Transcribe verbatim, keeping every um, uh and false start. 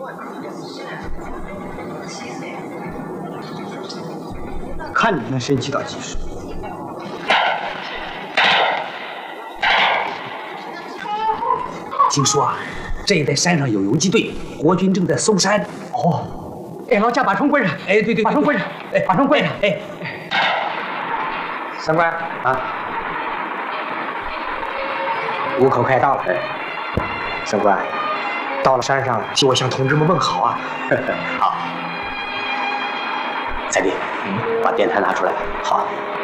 看你能神奇到几时？听说啊，这一带山上有游击队，国军正在搜山。哦，哎，老贾，把船关上。哎，对对，把船关上。哎，把船关上。哎， 三官啊，五口快到了。哎，三官，到了山上，替我向同志们问好啊。 好，彩弟，把电台拿出来。好。